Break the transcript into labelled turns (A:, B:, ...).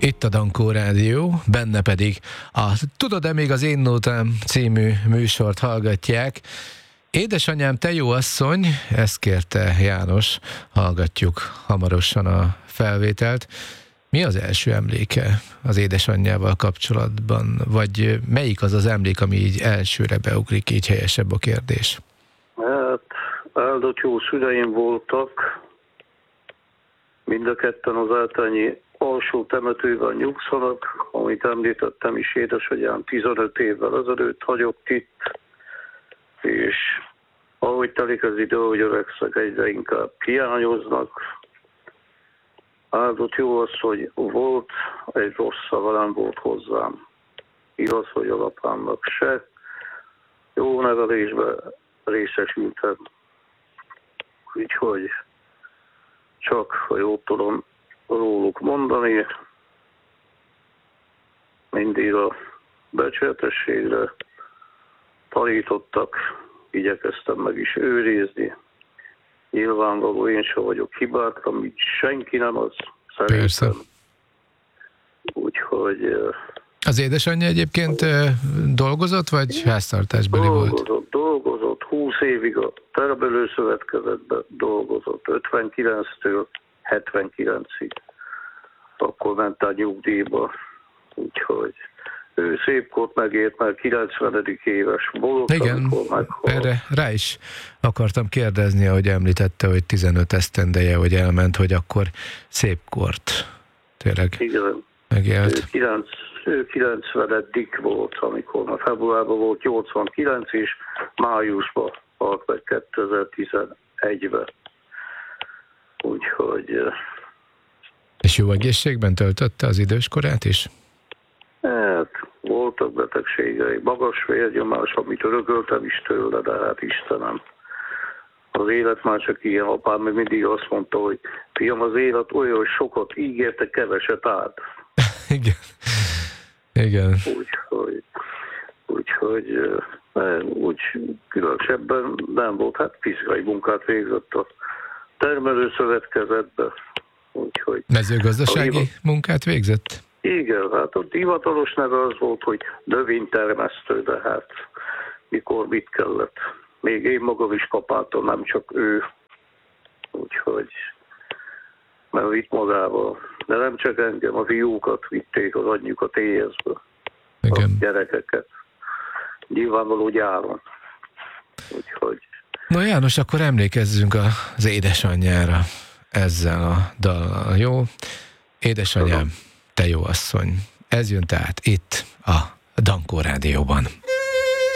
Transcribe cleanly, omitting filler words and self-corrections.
A: Itt a Dankó Rádió, benne pedig a Tudod-e még az én nótám című műsort hallgatják. Édesanyám, te jó asszony, ezt kérte János, hallgatjuk hamarosan a felvételt. Mi az első emléke az édesanyjával kapcsolatban, vagy melyik az az emlék, ami így elsőre beugrik, így helyesebb a kérdés?
B: Hát, áldott jó szüleim voltak, mind a ketten az Ártányi alsó temetőben nyugszanak, amit említettem is, édesanyám 15 évvel ezelőtt hagyott itt, és ahogy telik az idő, hogy öregszek, egyre inkább hiányoznak. Áldott jó az, hogy volt egy rossz szava, nem volt hozzám. Igaz, hogy a apámnak se. Jó nevelésben részesültem. Úgyhogy csak, ha jól tudom róluk mondani, mindig a becsületességre tanítottak, igyekeztem meg is őrizni. Nyilvánvaló, én sem vagyok hibátlan, amit senki nem, az szerintem.
A: Persze.
B: Úgyhogy...
A: Az édesanyja egyébként dolgozott, vagy háztartásbeli volt?
B: Dolgozott, 20 évig a termelőszövetkezetben dolgozott, 59-től 79-ig. Akkor ment a nyugdíjba, úgyhogy ő szép kort megért, mert 90. éves volt.
A: Igen, erre rá is akartam kérdezni, ahogy említette, hogy 15 esztendeje, hogy elment, hogy akkor szép kort tényleg megélt.
B: Ő 90 volt, amikor már februárban volt 89, és májusban halt meg 2011-ben. Úgyhogy...
A: És jó egészségben töltötte az időskorát is?
B: Hát, voltak betegségei, magas vérnyomás, amit örököltem is tőle, de hát Istenem, az élet már csak ilyen. Apám meg mindig azt mondta, hogy fiam, az élet olyan, hogy sokat ígérte, keveset állt.
A: Igen. Igen.
B: Úgyhogy úgy különösebben nem volt, hát fizikai munkát végzett a termelőszövetkezetben. Úgyhogy...
A: Mezőgazdasági munkát végzett?
B: Igen, hát a hivatalos neve az volt, hogy növénytermesztő, de hát mikor mit kellett. Még én magam is kapáltam, nem csak ő. Úgyhogy mert vitt magával. De nem csak engem, a fiúkat vitték az anyjukat éjjezbe. A gyerekeket. Nyilvánvaló gyáron. Úgyhogy...
A: No János, akkor emlékezzünk az édesanyjára ezzel a dallal, jó? Édesanyám, te jó asszony. Ez jön tehát itt a Dankó Rádióban.